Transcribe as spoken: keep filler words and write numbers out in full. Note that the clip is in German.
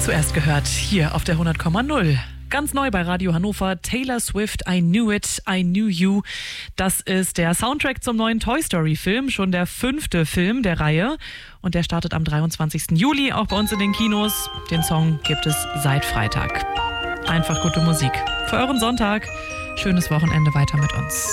Zuerst gehört hier auf der hundert Komma null. Ganz neu bei Radio Hannover, Taylor Swift, I Knew It, I Knew You. Das ist der Soundtrack zum neuen Toy Story Film, schon der fünfte Film der Reihe. Und der startet am dreiundzwanzigsten Juli, auch bei uns in den Kinos. Den Song gibt es seit Freitag. Einfach gute Musik für euren Sonntag. Schönes Wochenende weiter mit uns.